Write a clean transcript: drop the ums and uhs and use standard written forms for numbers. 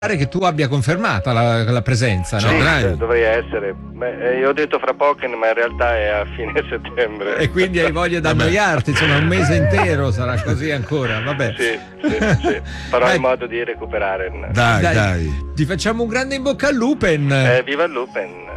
che tu abbia confermata la presenza, no? Sì, Dai. dovrei essere. Io ho detto fra poco, ma in realtà è a fine settembre. E quindi hai voglia di annoiarti, insomma, un mese intero sarà così ancora, vabbè. Sì. Farò Dai. in modo di recuperare. Dai. Ti facciamo un grande in bocca al lupen. Viva il Lupen!